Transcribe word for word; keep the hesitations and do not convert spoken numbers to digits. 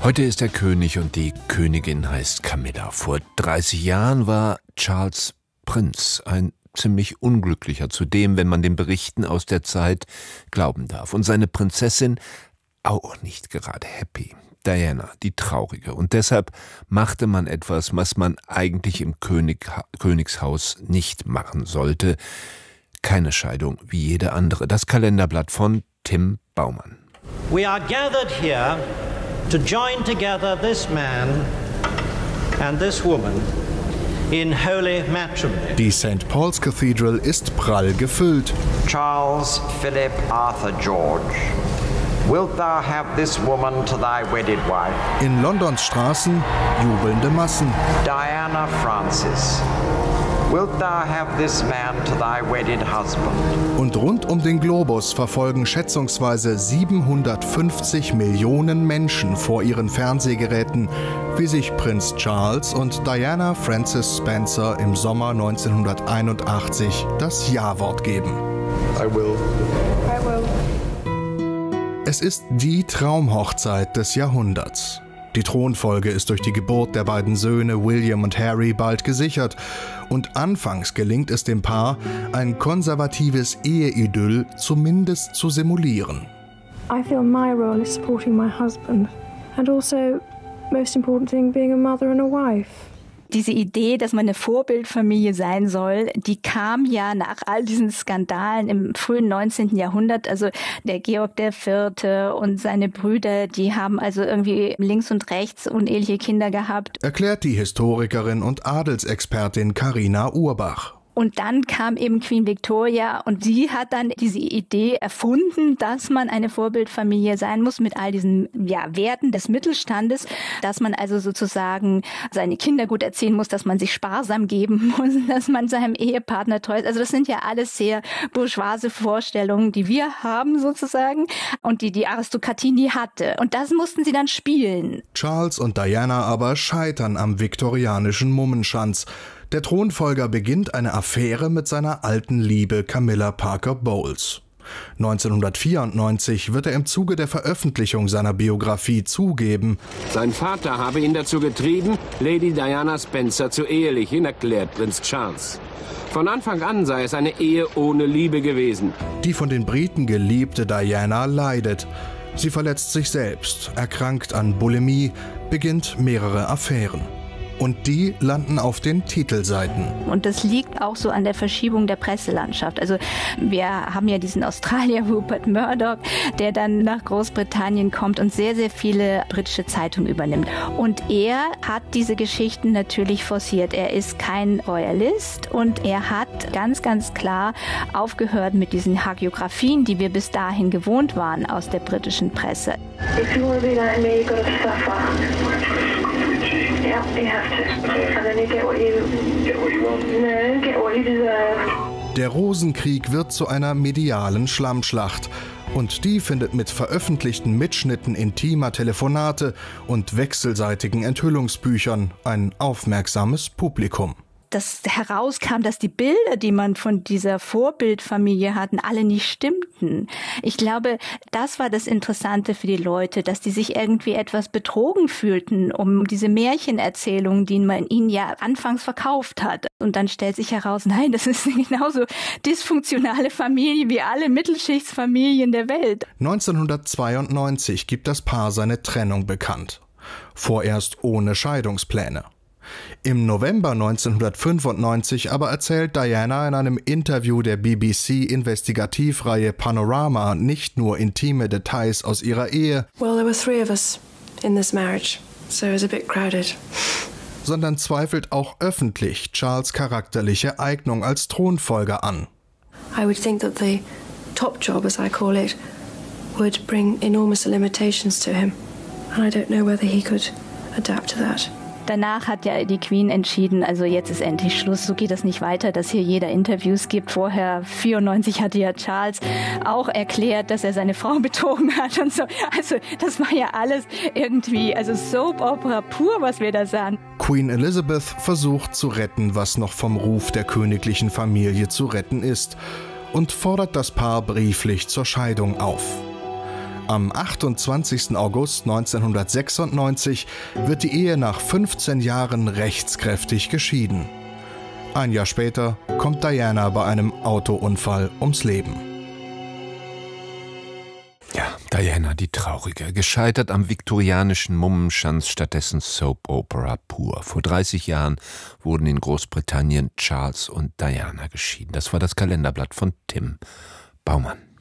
Heute ist er König und die Königin heißt Camilla. Vor dreißig Jahren war Charles Prinz, ein ziemlich unglücklicher, zudem, wenn man den Berichten aus der Zeit glauben darf. Und seine Prinzessin auch nicht gerade happy. Diana, die Traurige. Und deshalb machte man etwas, was man eigentlich im König, Königshaus nicht machen sollte. Keine Scheidung wie jede andere. Das Kalenderblatt von Tim Baumann. We are gathered here to join together this man and this woman in holy matrimony. Die Saint Paul's Cathedral ist prall gefüllt. Charles Philip Arthur George, wilt thou have this woman to thy wedded wife? In Londons Straßen jubelnde Massen. Diana Francis, wilt thou have this man to thy wedded husband? Und rund um den Globus verfolgen schätzungsweise siebenhundertfünfzig Millionen Menschen vor ihren Fernsehgeräten, wie sich Prinz Charles und Diana Frances Spencer im Sommer neunzehnhunderteinundachtzig das Ja-Wort geben. I will. I will. Es ist die Traumhochzeit des Jahrhunderts. Die Thronfolge ist durch die Geburt der beiden Söhne William und Harry bald gesichert. Und anfangs gelingt es dem Paar, ein konservatives Eheidyll zumindest zu simulieren. I feel my role is supporting my husband. And also, most important thing, being a mother and a wife. Diese Idee, dass man eine Vorbildfamilie sein soll, die kam ja nach all diesen Skandalen im frühen neunzehnten Jahrhundert. Also der Georg der Vierte und seine Brüder, die haben also irgendwie links und rechts uneheliche Kinder gehabt. Erklärt die Historikerin und Adelsexpertin Carina Urbach. Und dann kam eben Queen Victoria und sie hat dann diese Idee erfunden, dass man eine Vorbildfamilie sein muss mit all diesen ja, Werten des Mittelstandes, dass man also sozusagen seine Kinder gut erziehen muss, dass man sich sparsam geben muss, dass man seinem Ehepartner treu ist. Also das sind ja alles sehr bourgeoise Vorstellungen, die wir haben sozusagen und die die Aristokratie nie hatte. Und das mussten sie dann spielen. Charles und Diana aber scheitern am viktorianischen Mummenschanz. Der Thronfolger beginnt eine Affäre mit seiner alten Liebe Camilla Parker Bowles. neunzehnhundertvierundneunzig wird er im Zuge der Veröffentlichung seiner Biografie zugeben: Sein Vater habe ihn dazu getrieben, Lady Diana Spencer zu ehelichen, erklärt Prinz Charles. Von Anfang an sei es eine Ehe ohne Liebe gewesen. Die von den Briten geliebte Diana leidet. Sie verletzt sich selbst, erkrankt an Bulimie, beginnt mehrere Affären. Und die landen auf den Titelseiten. Und das liegt auch so an der Verschiebung der Presselandschaft. Also wir haben ja diesen Australier Rupert Murdoch, der dann nach Großbritannien kommt und sehr, sehr viele britische Zeitungen übernimmt. Und er hat diese Geschichten natürlich forciert. Er ist kein Royalist und er hat ganz, ganz klar aufgehört mit diesen Hagiografien, die wir bis dahin gewohnt waren aus der britischen Presse. If you want to be like me, you've got to suffer. Yeah, you have to. And then you get what you... Get what you want? No, get what you deserve. Der Rosenkrieg wird zu einer medialen Schlammschlacht. Und die findet mit veröffentlichten Mitschnitten intimer Telefonate und wechselseitigen Enthüllungsbüchern ein aufmerksames Publikum. Dass herauskam, dass die Bilder, die man von dieser Vorbildfamilie hatten, alle nicht stimmten. Ich glaube, das war das Interessante für die Leute, dass die sich irgendwie etwas betrogen fühlten um diese Märchenerzählungen, die man ihnen ja anfangs verkauft hat. Und dann stellt sich heraus, nein, das ist eine genauso dysfunktionale Familie wie alle Mittelschichtsfamilien der Welt. neunzehnhundertzweiundneunzig gibt das Paar seine Trennung bekannt. Vorerst ohne Scheidungspläne. Im November neunzehnhundertfünfundneunzig aber erzählt Diana in einem Interview der B B C-Investigativreihe Panorama nicht nur intime Details aus ihrer Ehe, Well, there were three of us in this marriage, so it was a bit crowded. sondern zweifelt auch öffentlich Charles' charakterliche Eignung als Thronfolger an. I would think that the top job, as I call it, would bring enormous limitations to him. And I don't know whether he could adapt to that. Danach hat ja die Queen entschieden, also jetzt ist endlich Schluss, so geht das nicht weiter, dass hier jeder Interviews gibt. Vorher, vierundneunzig, hatte ja Charles auch erklärt, dass er seine Frau betrogen hat und so. Also das war ja alles irgendwie, also Soap Opera pur, was wir da sahen. Queen Elizabeth versucht zu retten, was noch vom Ruf der königlichen Familie zu retten ist, und fordert das Paar brieflich zur Scheidung auf. Am achtundzwanzigsten August neunzehnhundertsechsundneunzig wird die Ehe nach fünfzehn Jahren rechtskräftig geschieden. Ein Jahr später kommt Diana bei einem Autounfall ums Leben. Ja, Diana die Traurige, gescheitert am viktorianischen Mummenschanz, stattdessen Soap Opera pur. Vor dreißig Jahren wurden in Großbritannien Charles und Diana geschieden. Das war das Kalenderblatt von Tim Baumann.